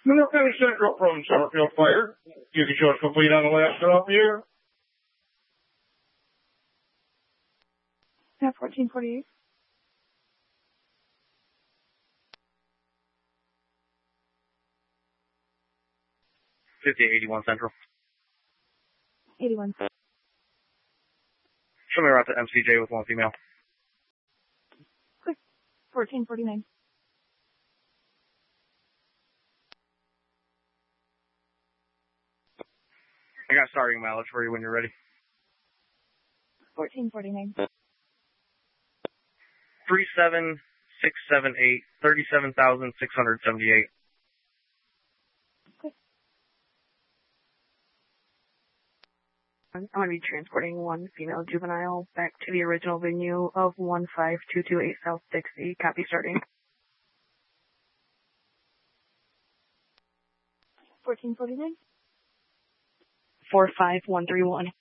Middle County Central from Summerfield Fire. You can show us complete on the last stop here. Yeah, 1448. $50-81 Central. 81. Show me around to MCJ with one female. Quick. 1449. I got starting mileage for you when you're ready. 1449. 37678, 37,678. I'm going to be transporting one female juvenile back to the original venue of 15228 South Dixie. Copy starting. 1449. 45131.